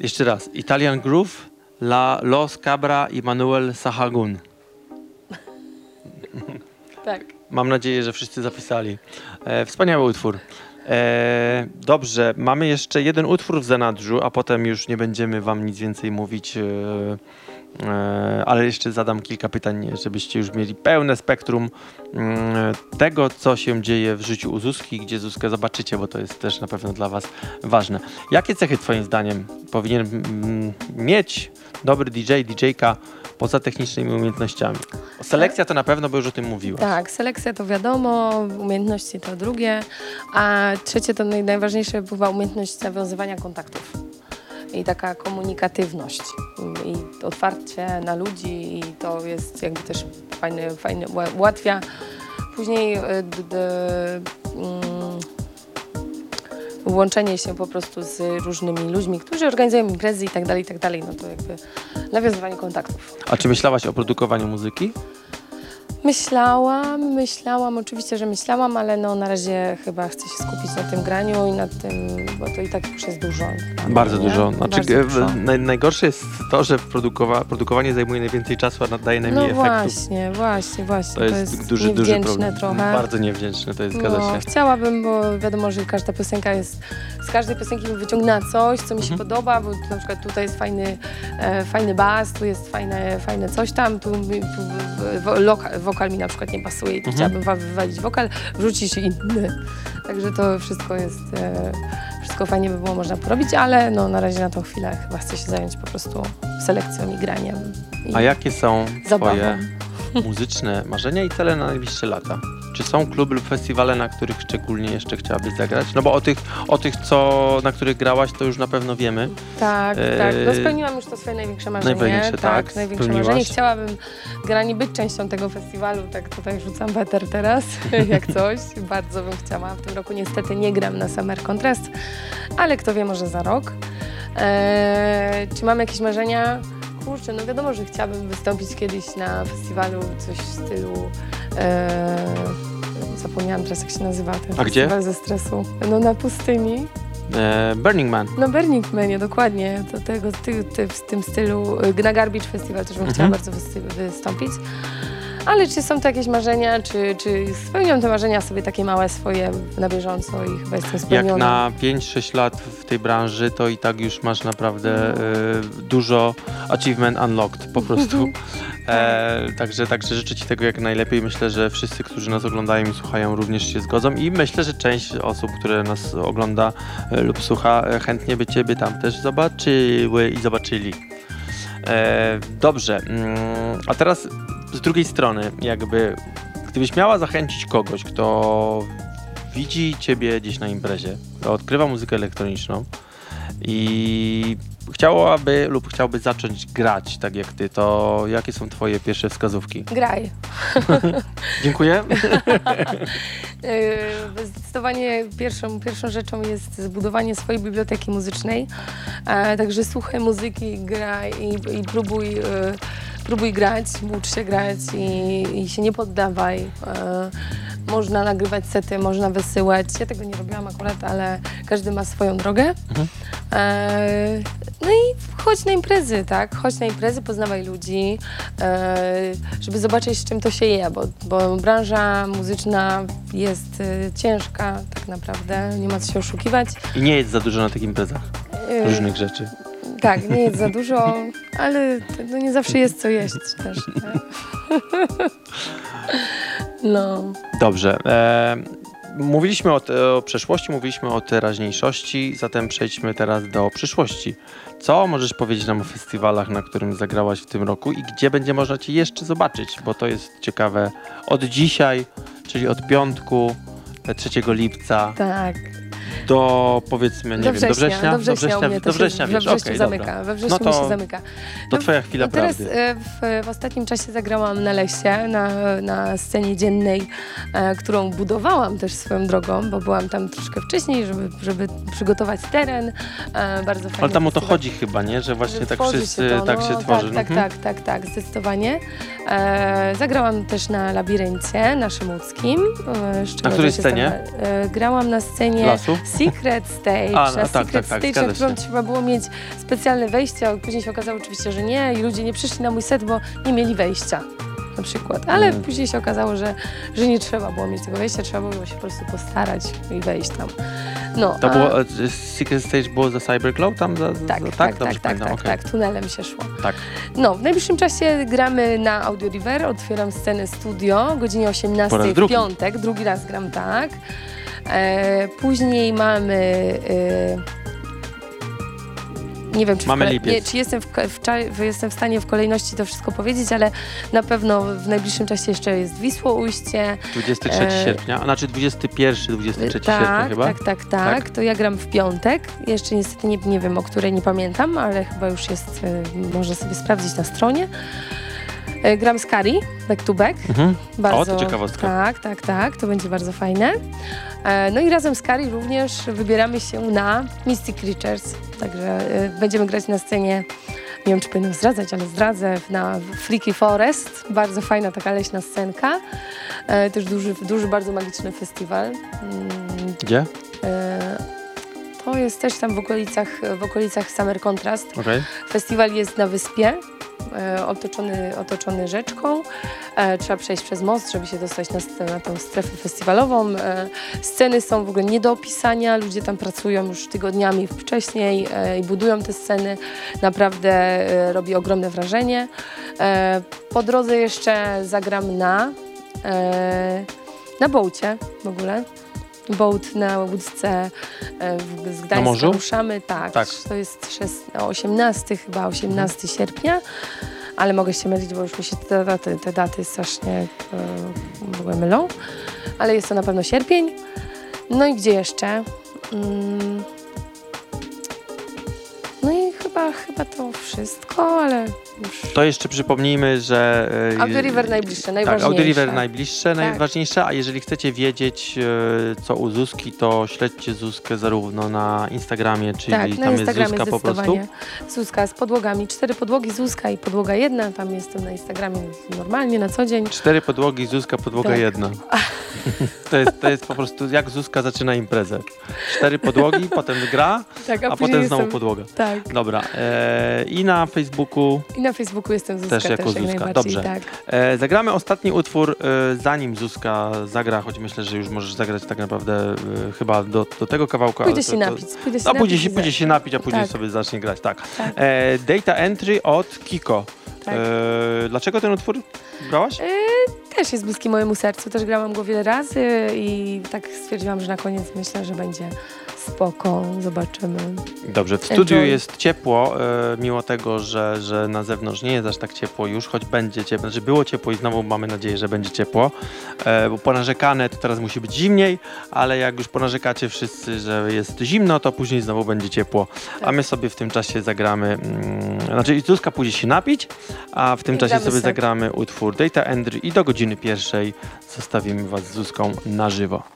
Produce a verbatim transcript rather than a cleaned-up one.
Jeszcze raz. Italian Groove, La Los Cabra i Manuel Sahagún. Tak. Mam nadzieję, że wszyscy zapisali. E, wspaniały utwór. E, dobrze, mamy jeszcze jeden utwór w zanadrzu, a potem już nie będziemy wam nic więcej mówić, e, e, ale jeszcze zadam kilka pytań, żebyście już mieli pełne spektrum e, tego, co się dzieje w życiu u Zuzki, gdzie Zuzkę zobaczycie, bo to jest też na pewno dla was ważne. Jakie cechy twoim zdaniem powinien mm, mieć dobry D J, D J-ka poza technicznymi umiejętnościami? Selekcja to na pewno, bo już o tym mówiłaś. Tak, selekcja to wiadomo, umiejętności to drugie, a trzecie to naj, najważniejsze była umiejętność nawiązywania kontaktów i taka komunikatywność i otwarcie na ludzi i to jest jakby też fajne, fajne ułatwia. Później d, d, mm, łączenie się po prostu z różnymi ludźmi, którzy organizują imprezy i tak dalej, i tak dalej, no to jakby nawiązywanie kontaktów. A czy myślałaś o produkowaniu muzyki? Myślałam, myślałam, oczywiście, że myślałam, ale no na razie chyba chcę się skupić na tym graniu i na tym, bo to i tak już jest dużo. Bardzo nie? dużo. Znaczy, Bardzo dużo. Naj, najgorsze jest to, że produkowa, produkowanie zajmuje najwięcej czasu, a daje najmniej no efektów. właśnie, właśnie, właśnie. To jest, to jest duży, duży niewdzięczne problem. trochę. Bardzo niewdzięczne, to jest, zgadza no, się. Chciałabym, bo wiadomo, że każda piosenka jest, z każdej piosenki bym wyciągnęła coś, co mi się Mhm. podoba, bo na przykład tutaj jest fajny, e, fajny bas, tu jest fajne, fajne coś tam, tu, tu wo, loka, wokal mi na przykład nie pasuje i tu Mhm. chciałabym wa- wywalić wokal, wrzucić inny. Także to wszystko jest, e, wszystko fajnie by było można porobić, ale no na razie na tą chwilę chyba chcę się zająć po prostu selekcją i graniem. I A jakie są zabawą. twoje muzyczne marzenia i cele na najbliższe lata? Czy są kluby lub festiwale, na których szczególnie jeszcze chciałabyś zagrać? No bo o tych, o tych co, na których grałaś, to już na pewno wiemy. Tak, Eee, tak. No spełniłam już to swoje największe marzenie. największe, tak, największe spełniłaś. marzenie. Chciałabym granie być częścią tego festiwalu, tak tutaj rzucam weter teraz, jak coś. Bardzo bym chciała. W tym roku niestety nie gram na Summer Contrast, ale kto wie, może za rok. Eee, czy mam jakieś marzenia? Kurczę, no wiadomo, że chciałabym wystąpić kiedyś na festiwalu, coś w stylu... Eee, zapomniałam teraz, jak się nazywa ten A gdzie? festiwal ze stresu. No na pustyni. E, Burning Man. No Burning Manie, dokładnie. To tego, ty, ty, w tym stylu. Na Garbage Festival też bym Mhm. chciała bardzo wysty- wystąpić. Ale czy są to jakieś marzenia, czy, czy spełniam te marzenia sobie takie małe swoje na bieżąco i chyba jestem spełniona. Jak na pięć sześć lat w tej branży, to i tak już masz naprawdę e, dużo achievement unlocked po prostu. E, także, także życzę ci tego jak najlepiej. Myślę, że wszyscy, którzy nas oglądają i słuchają, również się zgodzą i myślę, że część osób, które nas ogląda e, lub słucha, e, chętnie by ciebie tam też zobaczyły i zobaczyli. E, dobrze, mm, a teraz z drugiej strony, jakby gdybyś miała zachęcić kogoś, kto widzi ciebie gdzieś na imprezie, kto odkrywa muzykę elektroniczną i chciałaby lub chciałby zacząć grać tak jak ty, to jakie są twoje pierwsze wskazówki? Graj. Dziękuję. Yy, Zdecydowanie pierwszą, pierwszą rzeczą jest zbudowanie swojej biblioteki muzycznej. E, także słuchaj muzyki, graj i, i próbuj, e, próbuj grać, ucz się grać i, i się nie poddawaj. E, można nagrywać sety, można wysyłać. Ja tego nie robiłam akurat, ale każdy ma swoją drogę. Mhm. E, no i chodź na imprezy, tak? Chodź na imprezy, poznawaj ludzi, e, żeby zobaczyć, z czym to się je, bo, bo branża muzyczna jest e, ciężka tak naprawdę, nie ma co się oszukiwać. I nie jest za dużo na tych imprezach E, różnych rzeczy. tak, nie jest za dużo, ale to, no nie zawsze jest co jeść też. Tak? No. Dobrze. E, mówiliśmy o, te, o przeszłości, mówiliśmy o teraźniejszości, zatem przejdźmy teraz do przyszłości. Co możesz powiedzieć nam o festiwalach, na którym zagrałaś w tym roku i gdzie będzie można cię jeszcze zobaczyć? Bo to jest ciekawe. Od dzisiaj, czyli od piątku, trzeciego lipca, Tak. do powiedzmy, nie do wiem, września, do września? do września, do u mnie września, do to września się, wiesz, we wrześniu okej, zamyka, dobra. we wrześniu No to- mi się zamyka. To No, twoja chwila no teraz prawdy. e, w, w ostatnim czasie zagrałam na Lesie, na, na scenie dziennej, e, którą budowałam też swoją drogą, bo byłam tam troszkę wcześniej, żeby, żeby przygotować teren. E, bardzo fajny Ale tam o to festiwal. chodzi chyba, nie? Że właśnie Że tak tworzy wszyscy się to, tak no, się tworzy. Tak, tak, Mhm. tak, tak, tak, zdecydowanie. E, zagrałam też na Labiryncie, na Szymuckim. E, z czego Na której też scenie? Jestem, e, grałam na scenie Lasu? Secret Stage. A, no, na tak, tak, Secret tak, Stage, zgadza na którą się. trzeba było mieć specjalne wejście, a później się okazało oczywiście, że nie i ludzie nie przyszli na mój set, bo nie mieli wejścia. Na przykład, ale Mm. później się okazało, że, że nie trzeba było mieć tego wejścia, trzeba było się po prostu postarać i wejść tam. No, To a- było, e, Secret Stage było za Cyberglow tam? Za, za, Tak, za, tak, tak, Dobrze tak, pamiętam, tak, okej. tak, tunelem się szło. Tak. No, w najbliższym czasie gramy na Audio River, otwieram scenę studio o godzinie Po osiemnastej raz w drugi. piątek, drugi raz gram tak. E, później mamy... E, nie wiem, czy, Mamy w kole- lipiec. nie, czy jestem, w, ko- w, cza- w, jestem w stanie w kolejności to wszystko powiedzieć, ale na pewno w najbliższym czasie jeszcze jest Wisło Ujście. dwudziestego trzeciego E, sierpnia, a znaczy dwudziestego pierwszego, dwudziestego trzeciego tak, sierpnia chyba? tak, tak, tak, Tak? To ja gram w piątek. Jeszcze niestety nie, nie wiem, o której nie pamiętam, ale chyba już jest, y, można sobie sprawdzić na stronie. Y, gram z Kari, back to back. Mhm. Bardzo, O, to ciekawostka. Tak, tak, tak, to będzie bardzo fajne. E, No i razem z Kari również wybieramy się na Mystic Creatures. Także y, będziemy grać na scenie, nie wiem czy powinnam zdradzać, ale zdradzę, na Freaky Forest. Bardzo fajna taka leśna scenka. E, Też duży, duży, bardzo magiczny festiwal. Mm, Gdzie? e, To jest też tam w okolicach, w okolicach Summer Contrast. Okej. Festiwal jest na wyspie, e, otoczony, otoczony rzeczką. E, trzeba przejść przez most, żeby się dostać na, st- na tę strefę festiwalową. E, sceny są w ogóle nie do opisania. Ludzie tam pracują już tygodniami wcześniej e, i budują te sceny. Naprawdę e, robi ogromne wrażenie. E, po drodze jeszcze zagram na, e, na bołcie w ogóle. Boat na łódce e, w- z Gdańska morzu? ruszamy, tak, Tak. to jest szes- osiemnastego chyba, osiemnastego sierpnia, ale mogę się mylić, bo już mi się te daty, te daty strasznie e, w ogóle mylą, ale jest to na pewno sierpień. No i gdzie jeszcze? Mm. No i chyba, chyba to wszystko, ale już... To jeszcze przypomnijmy, że... e, Audio River najbliższe, Tak, najważniejsze. Audio River najbliższe, Tak. najważniejsze, a jeżeli chcecie wiedzieć e, co u Zuzki, to śledźcie Zuzkę zarówno na Instagramie, czyli Tak, na tam jest Instagramie Zuzka po prostu. zdecydowanie. Zuzka z podłogami. Cztery podłogi Zuzka i podłoga jedna. Tam jestem na Instagramie normalnie, na co dzień. Cztery podłogi, Zuzka, podłoga Tak. jedna. To jest, to jest po prostu jak Zuzka zaczyna imprezę. Cztery podłogi, potem gra, Tak, a później potem znowu jestem... podłoga. Tak. Dobra. E, I na Facebooku I na Facebooku jestem Zuzka Też też, jako jak Zuzka. najbardziej. Dobrze. Tak. e, zagramy ostatni utwór, e, zanim Zuzka zagra, choć myślę, że już możesz zagrać tak naprawdę e, chyba do, do tego kawałka. Pójdę ale się to, to, napić. Pójdę się A pójdzie napić się, i pójdzie za- się napić, a później Tak. sobie zacznie grać. Tak. Tak. E, data Entry od Kiko. Tak. E, dlaczego ten utwór grałaś? Też jest bliski mojemu sercu. Też grałam go wiele razy i tak stwierdziłam, że na koniec myślę, że będzie spoko. Zobaczymy. Dobrze, w studiu Enjoy. jest ciepło, e, mimo tego, że, że na zewnątrz nie jest aż tak ciepło już, choć będzie ciepło, znaczy było ciepło i znowu mamy nadzieję, że będzie ciepło, e, bo ponarzekane to teraz musi być zimniej, ale jak już ponarzekacie wszyscy, że jest zimno, to później znowu będzie ciepło, a Tak. my sobie w tym czasie zagramy, mm, znaczy Zuzka pójdzie się napić, a w tym I czasie gramy sobie set. zagramy utwór Data Entry i do godziny pierwszej zostawimy was z Zuzką na żywo.